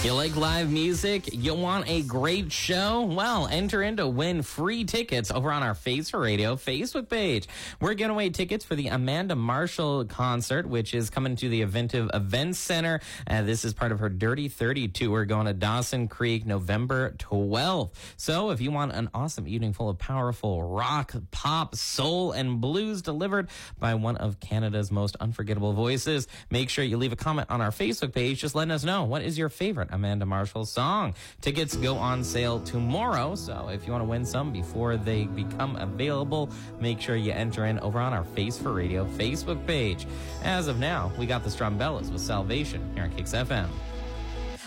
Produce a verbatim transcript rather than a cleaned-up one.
You like live music? You want a great show? Well, enter in to win free tickets over on our Face for Radio Facebook page. We're giving away tickets for the Amanda Marshall concert, which is coming to the Eventive Events Center. Uh, this is part of her Dirty thirty tour going to Dawson Creek November twelfth. So if you want an awesome evening full of powerful rock, pop, soul, and blues delivered by one of Canada's most unforgettable voices, make sure you leave a comment on our Facebook page. Just letting us know, what is your favorite Amanda Marshall song? Tickets go on sale tomorrow, so if you want to win some before they become available, make sure you enter in over on our Face for Radio Facebook page. As of now, we got the Strumbellas with Salvation here on Kicks F M.